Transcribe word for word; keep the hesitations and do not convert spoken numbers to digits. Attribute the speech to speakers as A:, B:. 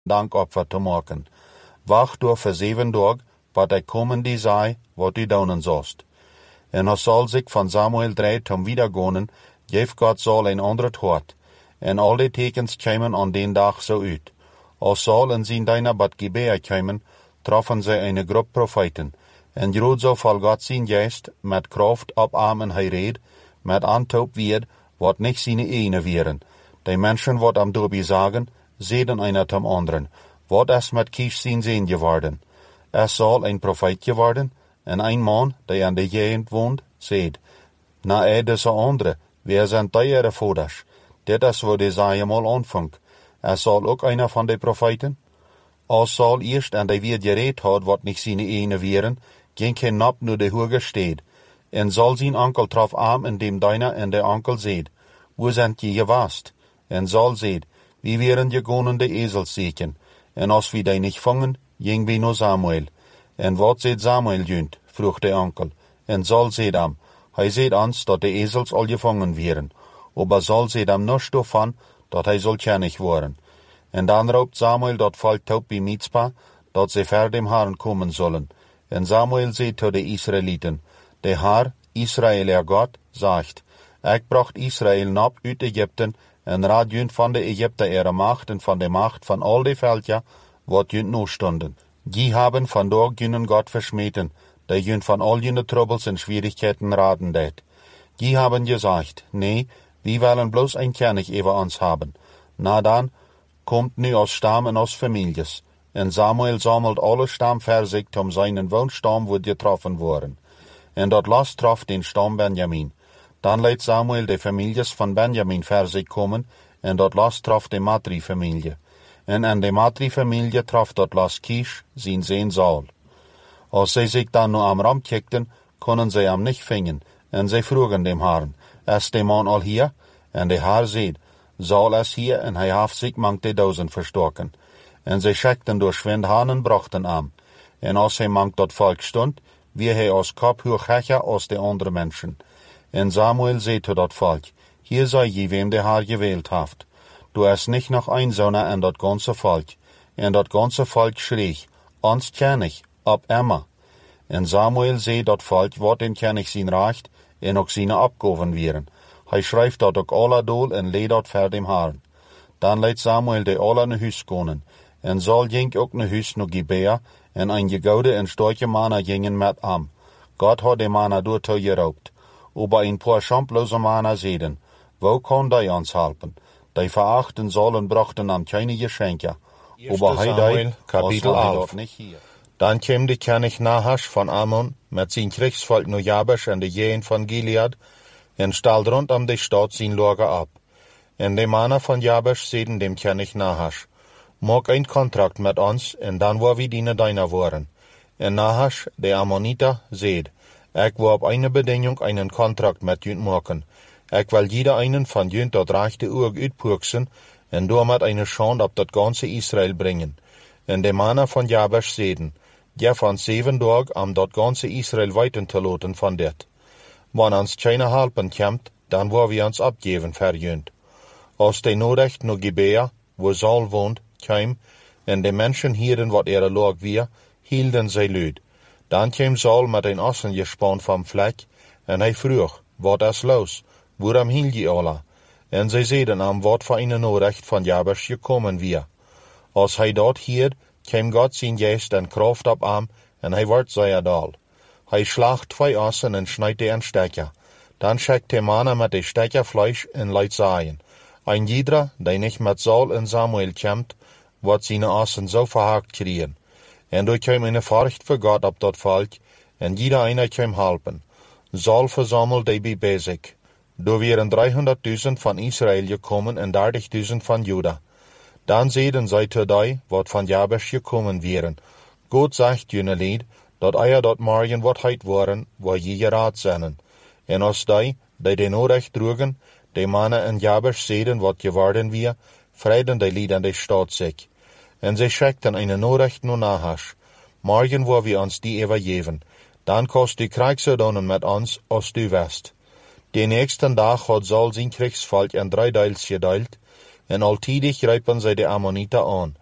A: dankopfer te maken. Wacht door voor zeven dag, wat ik komen die zei, wat u doen zost. En als zal zich van Samuel dreht om wiedergonen, geeft God Saul een ander hart. En al die tekens kwamen aan den dag zo uit. Als Saul en zijn dienaar bij Gibea kwamen, troffen zij een groep profeten. En groot zo val God zijn geest, met kracht op arm en hij reed, met aantoop weer, wat niet zijn ene wieren. Die mensen wat am dobi sagen, zeiden einer zum anderen, wat is met Kish zijn zin geworden. Es Saul een profeet geworden, en een man, die aan de gegend woont, zeid, na er deze andere, wer zijn tijere voders? Dit is wat de zaai mal aanvangt. Es Saul ook einer van de profeten? Als Saul eerst aan de weer gereed had, wat niet zijn ene wieren, ging hij nap naar de hoge steed. En Saul zijn onkel traf aan in dem deiner en de onkel zeid, wo sind je gewast? En Saul zeid, wie wären gegonen de ezels zeeken. En als we die niet vangen, ging we naar Samuel. En wat zeid Samuel junt? vroeg de onkel. En Saul zeid am, hij zeid ons dat de ezels al gevangen wären. Aber Saul zeid am nichts davon, dat hij zal kennig worden. En dan roept Samuel dat volk toe bij Mizpa, dat ze ver dem Herrn komen zullen. En Samuel zeid tot de Israëlieten, de Herr, Israël er God, zegt, ik bracht Israël nap uit Egypten, en raad junt van de Egypter ihre macht en van de macht van al de velden, wat junt no stonden. Die haben vandaag junen God versmeten, die junt van al jene troubles en Schwierigkeiten raden deed. Die haben gesagt, nee, wir wollen bloß ein König über uns haben. Na dann, kommt nu aus Stamm en aus Families. En Samuel sammelt alle Stamm versigt, um seinen Wohnstamm wird getroffen worden. En dat las traf den Stamm Benjamin. Dan leidt Samuel de families van Benjamin versigt komen, en dat las traf de Matri-familie. En aan de Matri-familie traf dat las Kish, zijn zoon Saul. Als zij zich dan nu am Ram kijkten, konden zij hem niet vinden, en zij vroegen dem Herrn, is de man al hier? En de Herr zeid, Saul is hier, en hij heeft zich mank de duizend verstoken. En zij schickten door schwind haan en brachten am. En als hij mank dat volk stond, wie hij als kop hoog hecher als de andere mensen. En Samuel zei tot dat volk, hier sei je wem de Herr gewählt haft. Du is nicht noch ein Sohner en dat ganze volk. En dat ganze volk schreeg, ons König, ab Emma. En Samuel zei dat volk wat den König zijn recht, en ook zijn abgeven wieren. Hij schrijft dat ook alle doel en leed dat ver dem Herrn. Dan leidt Samuel de alle naar huis konen. En Saul ging ook naar huis naar Gibea, en een gegoude en sterke mannen gingen met am. God had de mannen doortoe geraubt. Aber een paar schamplose mannen zeiden, wo kan die ons helpen? Die verachten Saul en brachten am keine Geschenke. Aber hij die,
B: Kapitel elf. Dan kwam de König Nahash van Ammon met zijn krigsvolk naar Jabesh en de Jeen van Gilead en stal rondom de stad zijn lager ab. En de mannen van Jabesh zeiden dem König Nahash, maak een contract met ons en dan waar we dienen deiner worden. En Nahash, de Ammoniter, zeid, ik wil op eine bedingung einen contract met junt maken. Ik wil jeder einen van junt dat rechte oog uitpurksen en damit eine Schande op dat ganze Israel bringen. En de mannen van Jabesh zeiden, geef ons zeven dag om dat ganze Israel weiten te laten van dit. Wanneer ons keine helpen komt, dan wil we ons abgeven verjunt. Als de nodig naar Gibea, wo Saul woont, kwam, en de mensen hielden wat ihre lag weer, hielden zij luid. Dan kwam Saul met een ossengespan van vlek, en hij vroeg, wat is los, waarom hield je alle? En zij zeiden hem wat voor een nodig van Jabesh gekomen weer. Als hij dat hield, kwam God zijn geest en kracht op hem, en hij werd zeer dal. Hij slacht twee ossen en snijdt die in stekken. Dan schickt de mannen met de stekken vlees en leidt zaaien. Ein jeder, die nicht mit Saul en Samuel kämmt, wird seine Ossen so verhakt kriegen. En du käm eine Furcht für Gott ab dat Volk, en jeder einer käm helpen. Saul versammelt die bei Besek. Du wären dreihunderttausend von Israel gekommen en dertigtausend von Juda. Dan zeiden zij te die, wat van Jabesh gekommen wären. Gott sagt jene Lied, dat eier dat morgen wat heit worden, wo je geraad zijn. En als die, die den Norecht droegen, de mannen en Jabesh zeiden wat geworden wir, freiden de Lied an de stad zich. En zij schickten eine Norecht nur Nahash. Morgen wo wir ons die übergeben, dan kost die Kriegsodonen met ons, als du west. Den nächsten Tag hat Saul sein Kriegsvolk in drei Teils gedeilt, en altidig greipen zij de Ammoniter an.